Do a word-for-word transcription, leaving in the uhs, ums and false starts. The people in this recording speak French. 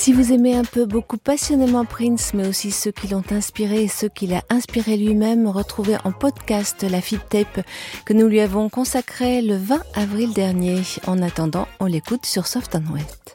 Si vous aimez un peu beaucoup passionnément Prince, mais aussi ceux qui l'ont inspiré et ceux qu'il a inspiré lui-même, retrouvez en podcast la feed tape que nous lui avons consacrée le vingt avril dernier. En attendant, on l'écoute sur Soft and West.